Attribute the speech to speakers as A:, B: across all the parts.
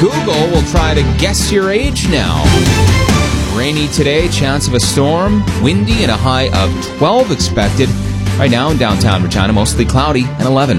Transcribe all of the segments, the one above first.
A: Google will try to guess your age now. Rainy today, chance of a storm, windy, and a high of 12 expected. Right now in downtown Regina, mostly cloudy and 11.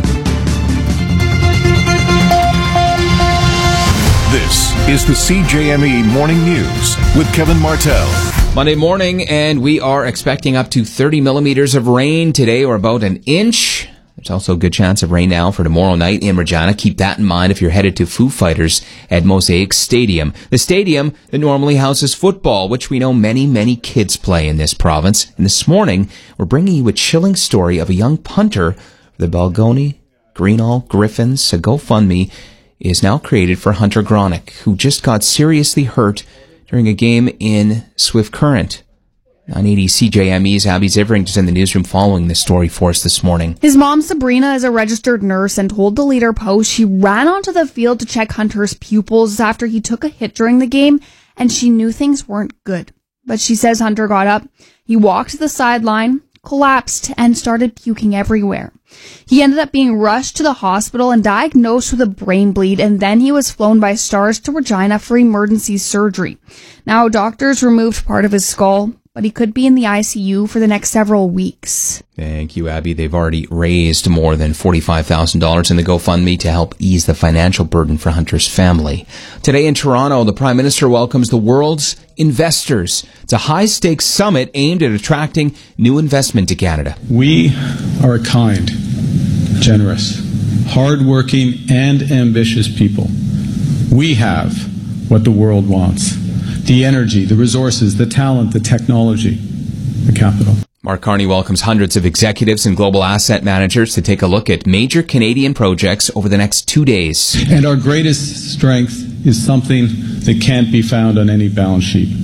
B: This is the CJME Morning News with Kevin Martell.
A: Monday morning, and we are expecting up to 30 millimeters of rain today, or about an inch. There's also a good chance of rain now for tomorrow night in Regina. Keep that in mind if you're headed to Foo Fighters at Mosaic Stadium. The stadium that normally houses football, which we know many kids play in this province. And this morning, we're bringing you a chilling story of a young punter for the Balgonie Greenall Griffins. A GoFundMe is now created for Hunter Gronick, who just got seriously hurt during a game in Swift Current. 980 CJME's Abby Zivering is in the newsroom following this story for us this morning.
C: His mom, Sabrina, is a registered nurse and told the Leader Post she ran onto the field to check Hunter's pupils after he took a hit during the game, and she knew things weren't good. But she says Hunter got up, he walked to the sideline, collapsed, and started puking everywhere. He ended up being rushed to the hospital and diagnosed with a brain bleed, and then he was flown by Stars to Regina for emergency surgery. Now, doctors removed part of his skull, but he could be in the ICU for the next several weeks.
A: Thank you, Abby. They've already raised more than $45,000 in the GoFundMe to help ease the financial burden for Hunter's family. Today in Toronto, the Prime Minister welcomes the world's investors. It's a high-stakes summit aimed at attracting new investment to Canada.
D: We are a kind, generous, hard-working, and ambitious people. We have what the world wants. The energy, the resources, the talent, the technology, the capital.
A: Mark Carney welcomes hundreds of executives and global asset managers to take a look at major Canadian projects over the next 2 days.
D: And our greatest strength is something that can't be found on any balance sheet.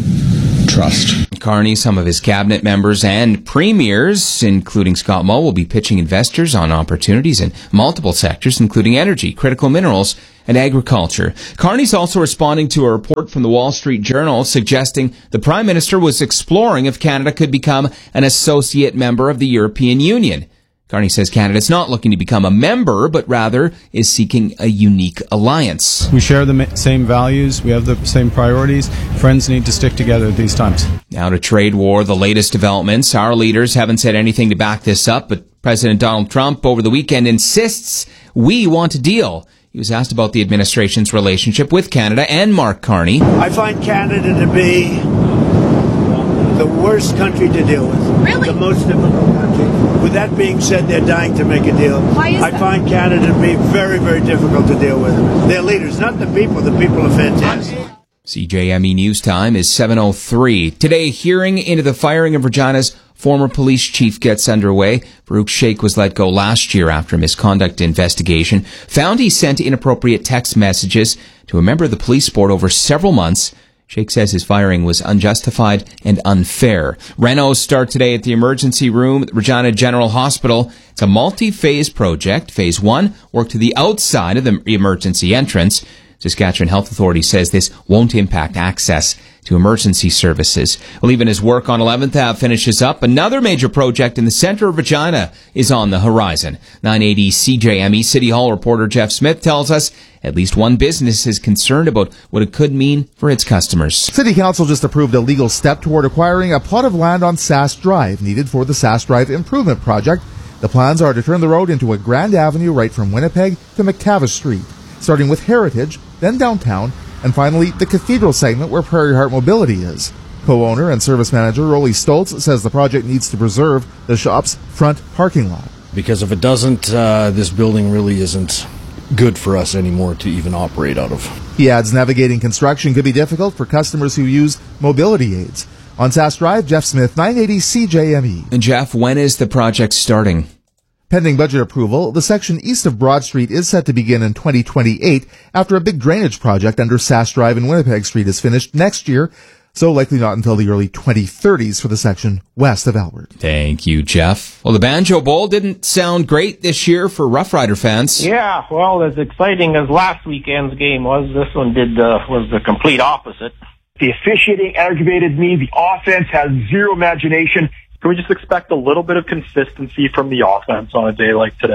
D: Trust.
A: Carney, some of his cabinet members and premiers, including Scott Moe, will be pitching investors on opportunities in multiple sectors, including energy, critical minerals, and agriculture. Carney's also responding to a report from the Wall Street Journal suggesting the Prime Minister was exploring if Canada could become an associate member of the European Union. Carney says Canada's not looking to become a member, but rather is seeking a unique alliance.
D: We share the same values. We have the same priorities. Friends need to stick together at these times.
A: Now to trade war, the latest developments. Our leaders haven't said anything to back this up, but President Donald Trump over the weekend insists we want a deal. He was asked about the administration's relationship with Canada and Mark Carney.
E: I find Canada to be the worst country to deal with.
C: Really?
E: The most difficult country. With that being said, they're dying to make a deal.
C: Why is that?
E: I find Canada to be very, very difficult to deal with. Their leaders, not the people. The people are fantastic.
A: CJME News Time is 7:03. Today, a hearing into the firing of Regina's former police chief gets underway. Farouk Sheikh was let go last year after a misconduct investigation found he sent inappropriate text messages to a member of the police board over several months. Sheikh says his firing was unjustified and unfair. Renos start today at the emergency room at Regina General Hospital. It's a multi-phase project. Phase 1, work to the outside of the emergency entrance. Saskatchewan Health Authority says this won't impact access to emergency services. Well, even as work on 11th Ave finishes up, another major project in the center of Regina is on the horizon. 980 CJME City Hall reporter Jeff Smith tells us at least one business is concerned about what it could mean for its customers.
F: City Council just approved a legal step toward acquiring a plot of land on Sass Drive needed for the Sass Drive Improvement Project. The plans are to turn the road into a grand avenue right from Winnipeg to McTavish Street, starting with Heritage, then downtown, and finally the Cathedral segment where Prairie Heart Mobility is. Co-owner and service manager Rolly Stoltz says the project needs to preserve the shop's front parking lot.
G: Because if it doesn't, this building really isn't good for us anymore to even operate out of.
F: He adds navigating construction could be difficult for customers who use mobility aids. On Sass Drive, Jeff Smith, 980 CJME.
A: And Jeff, when is the project starting?
F: Pending budget approval, the section east of Broad Street is set to begin in 2028 after a big drainage project under Sass Drive and Winnipeg Street is finished next year, so likely not until the early 2030s for the section west of Albert.
A: Thank you, Jeff. Well, the Banjo Bowl didn't sound great this year for Rough Rider fans.
H: Yeah, well, as exciting as last weekend's game was, this one was the complete opposite.
I: The officiating aggravated me. The offense has zero imagination.
J: Can we just expect a little bit of consistency from the offense on a day like today?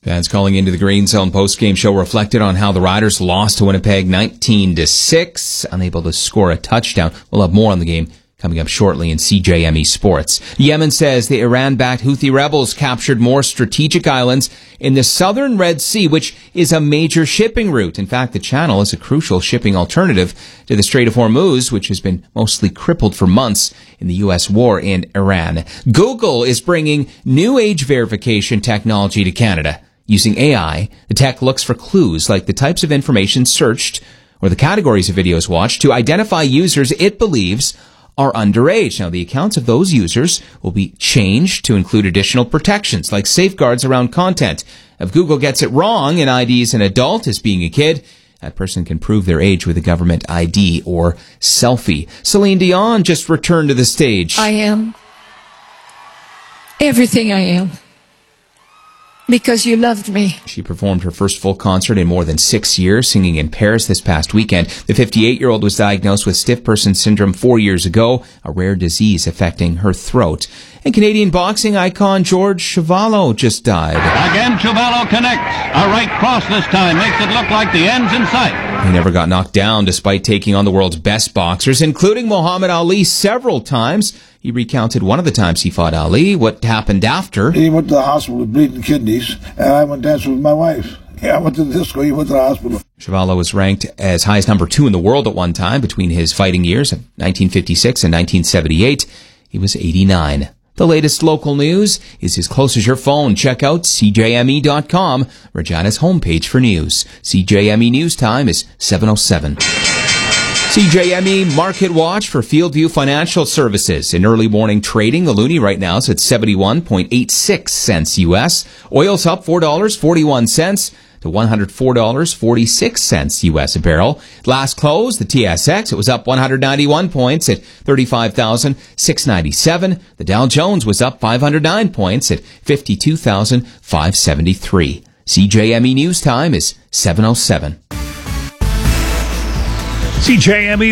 A: Fans calling into the Green Zone postgame show reflected on how the Riders lost to Winnipeg 19-6, unable to score a touchdown. We'll have more on the game coming up shortly in CJME Sports. Yemen says the Iran-backed Houthi rebels captured more strategic islands in the southern Red Sea, which is a major shipping route. In fact, the channel is a crucial shipping alternative to the Strait of Hormuz, which has been mostly crippled for months in the U.S. war in Iran. Google is bringing new age verification technology to Canada. Using AI, the tech looks for clues like the types of information searched or the categories of videos watched to identify users it believes are underage. Now, the accounts of those users will be changed to include additional protections like safeguards around content. If Google gets it wrong and IDs an adult as being a kid, that person can prove their age with a government ID or selfie. Celine Dion just returned to the stage.
J: I am everything I am. Because you loved me.
A: She performed her first full concert in more than 6 years, singing in Paris this past weekend. The 58-year-old was diagnosed with stiff person syndrome 4 years ago, a rare disease affecting her throat. And Canadian boxing icon George Chuvalo just died.
K: Again, Chuvalo connects. A right cross this time makes it look like the end's in sight.
A: He never got knocked down despite taking on the world's best boxers, including Muhammad Ali several times. He recounted one of the times he fought Ali, what happened after.
L: He went to the hospital with bleeding kidneys, and I went dancing with my wife. Yeah, I went to the disco, he went to the hospital.
A: Chuvalo was ranked as high as number 2 in the world at one time between his fighting years of 1956 and 1978. He was 89. The latest local news is as close as your phone. Check out CJME.com, Regina's homepage for news. CJME News Time is 7:07. CJME Market Watch for Fieldview Financial Services. In early morning trading, the loonie right now is at 71.86 cents U.S. Oil's up $4.41 to $104.46 U.S. a barrel. Last close, the TSX, it was up 191 points at 35,697. The Dow Jones was up 509 points at 52,573. CJME News Time is 7:07.
B: CJME